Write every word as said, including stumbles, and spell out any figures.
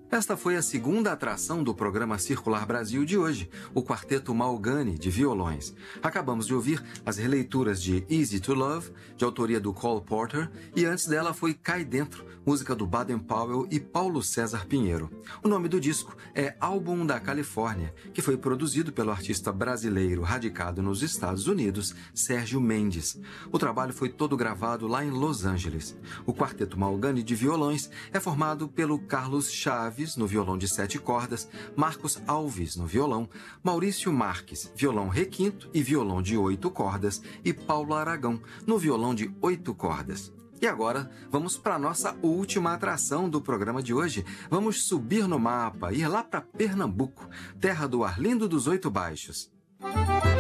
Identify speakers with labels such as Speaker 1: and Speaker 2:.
Speaker 1: Esta foi a segunda atração do programa Circular Brasil de hoje, o quarteto Malgani de violões. Acabamos de ouvir as releituras de Easy to Love, de autoria do Cole Porter, e antes dela foi Cai Dentro, música do Baden Powell e Paulo César Pinheiro. O nome do disco é Álbum da Califórnia, que foi produzido pelo artista brasileiro radicado nos Estados Unidos, Sérgio Mendes. O trabalho foi todo gravado lá em Los Angeles. O quarteto Malgani de violões é formado pelo Carlos Chaves, no violão de sete cordas, Marcos Alves no violão, Maurício Marques, violão requinto e violão de oito cordas, e Paulo Aragão no violão de oito cordas. E agora, vamos para a nossa última atração do programa de hoje. Vamos subir no mapa, ir lá para Pernambuco, terra do Arlindo dos Oito Baixos.